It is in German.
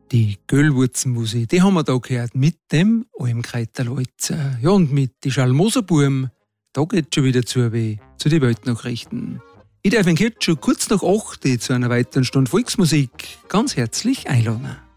Die Göllwurzenmusik, die haben wir da gehört mit dem Almkreiterleuzer. Ja, und mit die Schalmoserburm, da geht's schon wieder zu den Weltnachrichten. Ich darf ihn jetzt schon kurz nach 8 zu einer weiteren Stunde Volksmusik ganz herzlich einladen.